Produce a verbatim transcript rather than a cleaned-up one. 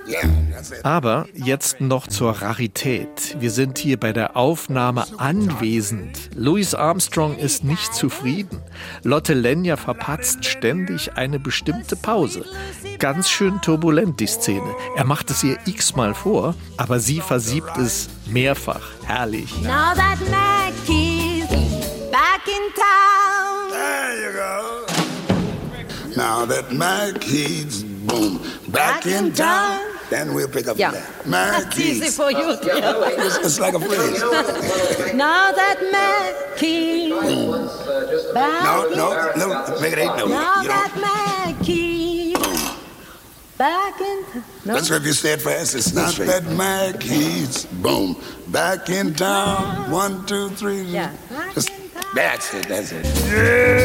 Aber jetzt noch zur Rarität. Wir sind hier bei der Aufnahme anwesend. Louis Armstrong ist nicht zufrieden. Lotte Lenya verpatzt ständig eine bestimmte Pause. Ganz schön turbulent die Szene. Er macht es ihr x-mal vor, aber sie versiebt es mehrfach. Herrlich. Now that Mackie's back in town. There you go. Now that Mackie's boom back, back in town. Then we'll pick up yeah. from there. That's easy for you. It's, it's like a phrase. Now that Mackie's back No, no, no, make it eight notes. Now You that don't. Mackie's back in town. No? That's what if you say it fast. It's not that Mackie's boom back in town. One, two, three. Yeah. Just, that's it. That's it. Yeah.